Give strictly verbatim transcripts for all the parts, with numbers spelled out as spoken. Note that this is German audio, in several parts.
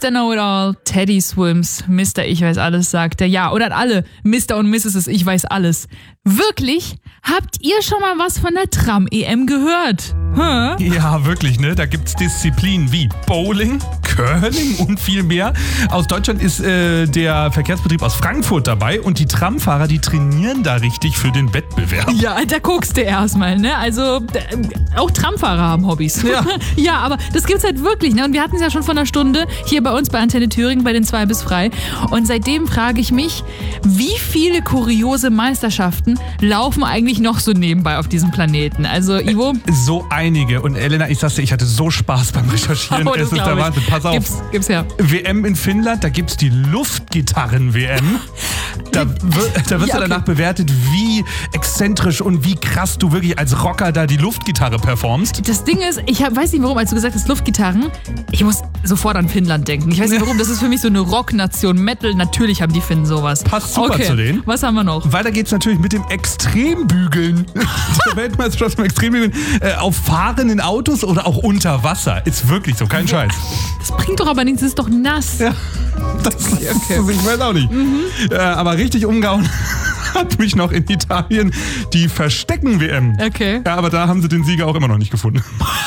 Mister Know-it-all, Teddy Swims, Mister Ich weiß alles, sagt er. Ja, oder an alle Mister und Misses Ich weiß alles. Wirklich? Habt ihr schon mal was von der Tram-E M gehört? Hä? Ja, wirklich, ne? Da gibt's Disziplinen wie Bowling, Curling und viel mehr. Aus Deutschland ist äh, der Verkehrsbetrieb aus Frankfurt dabei und die Tramfahrer, die trainieren da richtig für den Wettbewerb. Ja, da guckst du erstmal, ne? Also, äh, auch Tramfahrer haben Hobbys. Ja. Ja, aber das gibt's halt wirklich, ne? Und wir hatten es ja schon vor einer Stunde hier bei uns bei Antenne Thüringen bei den zwei bis frei. Und seitdem frage ich mich, wie viele kuriose Meisterschaften laufen eigentlich noch so nebenbei auf diesem Planeten? Also, Ivo? So einige. Und Elena, ich sag's dir, ich hatte so Spaß beim Recherchieren. Oh, das es ist der Wahnsinn. Pass auf. Gib's, gib's her. W M in Finnland, da gibt's die Luftgitarren-W M. Da, wird, da wirst Ja, du okay. danach bewertet, wie exzentrisch und wie krass du wirklich als Rocker da die Luftgitarre performst. Das Ding ist, ich hab, weiß nicht warum, als du gesagt hast Luftgitarren, ich muss sofort an Finnland denken. Ich weiß nicht warum, das ist für mich so eine Rocknation, Metal, natürlich haben die Finnen sowas. Passt super Okay, zu denen. was haben wir noch? Weiter geht's natürlich mit dem Extrembügeln. Der Weltmeisterschaft im Extrembügeln. Äh, auf fahrenden Autos oder auch unter Wasser. Ist wirklich so, kein Scheiß. Das bringt doch aber nichts, das ist doch nass. Ja, das ist, okay. ich weiß auch nicht. Mhm. Äh, aber richtig umgehauen hat mich noch in Italien die Verstecken-W M. Okay. Ja, aber da haben sie den Sieger auch immer noch nicht gefunden.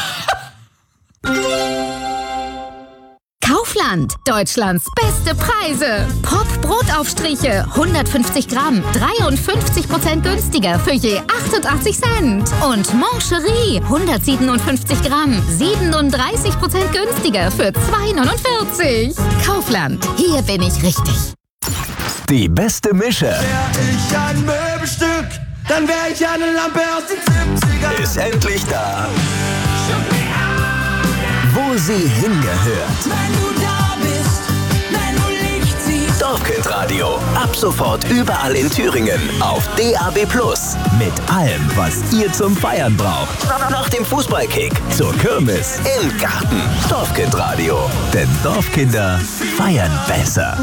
Kaufland, Deutschlands beste Preise. Pop-Brotaufstriche, hundertfünfzig Gramm, dreiundfünfzig Prozent günstiger für je achtundachtzig Cent. Und Moncherie, hundertsiebenundfünfzig Gramm, siebenunddreißig Prozent günstiger für zwei neunundvierzig. Kaufland, hier bin ich richtig. Die beste Mische Wär ich ein Möbelstück, dann wär ich eine Lampe aus den siebzigern. ist endlich da, wo sie hingehört. Wenn du da bist, wenn du Licht siehst. Dorfkindradio. Ab sofort überall in Thüringen auf D A B plus. Mit allem, was ihr zum Feiern braucht. Nach dem Fußballkick zur Kirmes im Garten. Dorfkindradio. Denn Dorfkinder feiern besser.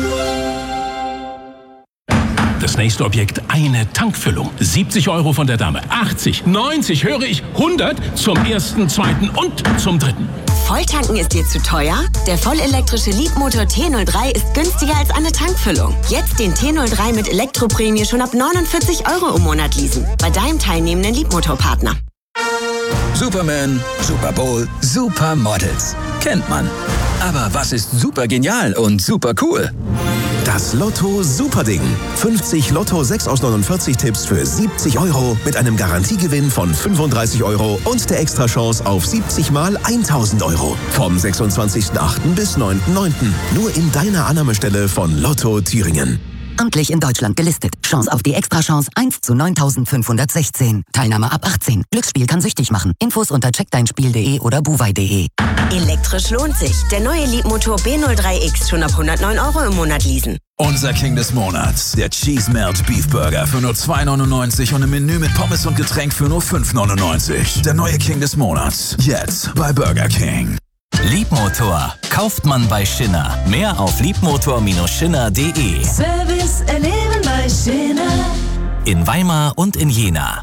Das nächste Objekt, eine Tankfüllung. siebzig Euro von der Dame. achtzig, neunzig, höre ich, hundert zum ersten, zweiten und zum dritten. Volltanken ist dir zu teuer? Der vollelektrische Leapmotor T null drei ist günstiger als eine Tankfüllung. Jetzt den T null drei mit Elektroprämie schon ab neunundvierzig Euro im Monat leasen. Bei deinem teilnehmenden Leapmotor-Partner. Superman, Super Bowl, Supermodels. Kennt man. Aber was ist super genial und super cool? Das Lotto Superding. fünfzig Lotto sechs aus neunundvierzig Tipps für siebzig Euro mit einem Garantiegewinn von fünfunddreißig Euro und der Extrachance auf siebzig mal tausend Euro. Vom sechsundzwanzigsten achten bis neunten neunten Nur in deiner Annahmestelle von Lotto Thüringen. Amtlich in Deutschland gelistet. Chance auf die Extrachance eins zu neuntausendfünfhundertsechzehn. Teilnahme ab achtzehn. Glücksspiel kann süchtig machen. Infos unter check dein spiel punkt de oder buwei punkt de. Elektrisch lohnt sich. Der neue Leapmotor B null drei X schon ab hundertneun Euro im Monat leasen. Unser King des Monats, der Cheese Melt Beef Burger für nur zwei neunundneunzig und ein Menü mit Pommes und Getränk für nur fünf neunundneunzig. Der neue King des Monats, jetzt bei Burger King. Leapmotor. Kauft man bei Schinner. Mehr auf leapmotor Bindestrich schinner punkt de. Service erleben bei Schöner. In Weimar und in Jena.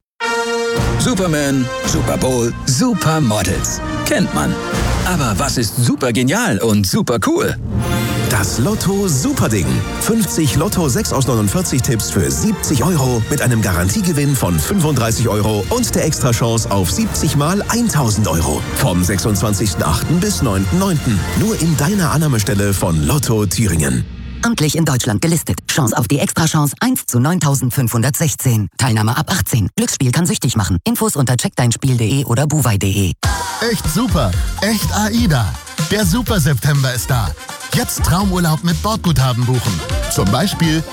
Superman, Super Bowl, Supermodels. Kennt man. Aber was ist super genial und super cool? Das Lotto Superding. fünfzig Lotto sechs aus neunundvierzig Tipps für siebzig Euro mit einem Garantiegewinn von fünfunddreißig Euro und der Extrachance auf siebzig mal tausend Euro. Vom sechsundzwanzigsten achten bis neunten neunten Nur in deiner Annahmestelle von Lotto Thüringen. Amtlich in Deutschland gelistet. Chance auf die Extrachance eins zu neuntausendfünfhundertsechzehn. Teilnahme ab achtzehn. Glücksspiel kann süchtig machen. Infos unter check dein spiel punkt de oder buwei punkt de. Echt super. Echt AIDA. Der Super September ist da. Jetzt Traumurlaub mit Bordguthaben buchen. Zum Beispiel